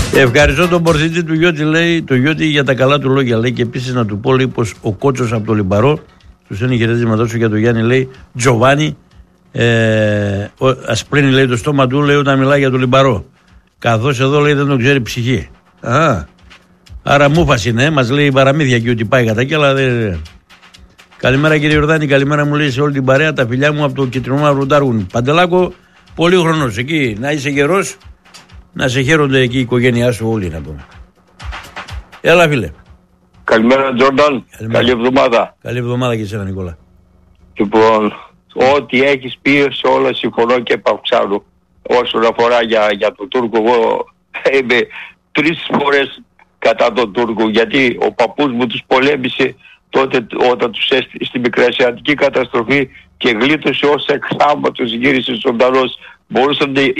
Ευχαριστώ τον Πορθίτη του Γιώτη, λέει, το Γιώτη για τα καλά του λόγια, λέει, και επίσης να του πω, λέει, πως ο Κότσος από το Λιμπαρό του στέλνει χαιρετίσματά σου για τον Γιάννη, λέει, Τζοβάνι, ασπρίνει, λέει, το στόμα του, λέει, όταν μιλάει για το Λιμπαρό. Καθώς εδώ, λέει, δεν τον ξέρει ψυχή. Άρα μούφας είναι, μας λέει παραμύθια και ότι πάει κατά εκεί, αλλά δεν. Καλημέρα κύριε Ιορδάνη, καλημέρα μου, λέει, σε όλη την παρέα, τα φιλιά μου από το Κιτρινόμαυρο Ντάργουν. Παντελάκο, πολύ χρονός εκεί, να είσαι γερός, να σε χαίρονται εκεί η οικογένειά σου όλοι, να πούμε. Έλα, φίλε. Καλημέρα, Τζόρνταν. Καλή εβδομάδα. Καλή εβδομάδα και εσένα, Νικόλα. Λοιπόν, ό,τι έχεις πει σε όλα συμφωνώ και παυξάρω. Όσον αφορά για τον Τούρκο, εγώ είμαι 3 φορές κατά τον Τούρκο, γιατί ο παππούς μου τους πολέμησε τότε όταν τους έστειλε στη Μικρασιατική καταστροφή και γλίτωσε ως εκ θαύματος, γύρισε ζωντανός. Μπορούσαν